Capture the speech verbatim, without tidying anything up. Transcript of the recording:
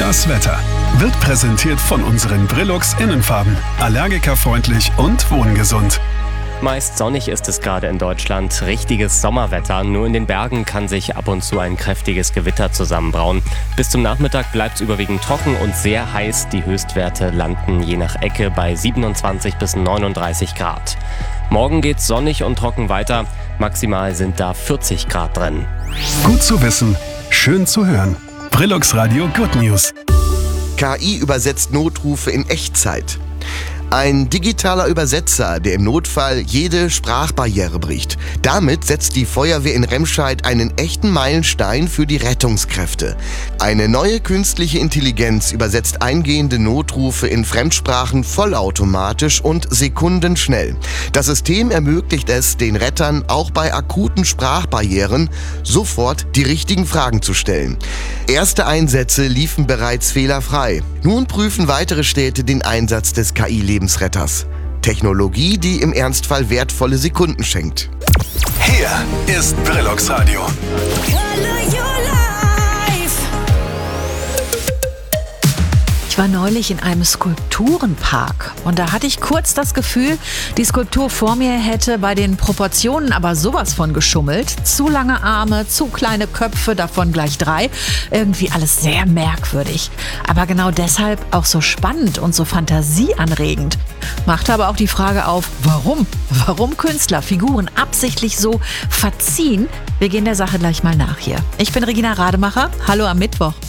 Das Wetter wird präsentiert von unseren Brillux Innenfarben. Allergikerfreundlich und wohngesund. Meist sonnig ist es gerade in Deutschland. Richtiges Sommerwetter. Nur in den Bergen kann sich ab und zu ein kräftiges Gewitter zusammenbrauen. Bis zum Nachmittag bleibt es überwiegend trocken und sehr heiß. Die Höchstwerte landen je nach Ecke bei siebenundzwanzig bis neununddreißig Grad. Morgen geht's sonnig und trocken weiter. Maximal sind da vierzig Grad drin. Gut zu wissen, schön zu hören. Brillux Radio Good News. K I übersetzt Notrufe in Echtzeit. Ein digitaler Übersetzer, der im Notfall jede Sprachbarriere bricht. Damit setzt die Feuerwehr in Remscheid einen echten Meilenstein für die Rettungskräfte. Eine neue künstliche Intelligenz übersetzt eingehende Notrufe in Fremdsprachen vollautomatisch und sekundenschnell. Das System ermöglicht es den Rettern, auch bei akuten Sprachbarrieren sofort die richtigen Fragen zu stellen. Erste Einsätze liefen bereits fehlerfrei. Nun prüfen weitere Städte den Einsatz des K I-Lebensretters. Technologie, die im Ernstfall wertvolle Sekunden schenkt. Hier ist Brillux Radio. Ich war neulich in einem Skulpturenpark und da hatte ich kurz das Gefühl, die Skulptur vor mir hätte bei den Proportionen aber sowas von geschummelt. Zu lange Arme, zu kleine Köpfe, davon gleich drei. Irgendwie alles sehr merkwürdig. Aber genau deshalb auch so spannend und so fantasieanregend. Machte aber auch die Frage auf, warum? Warum Künstler Figuren absichtlich so verziehen? Wir gehen der Sache gleich mal nach hier. Ich bin Regina Rademacher. Hallo am Mittwoch.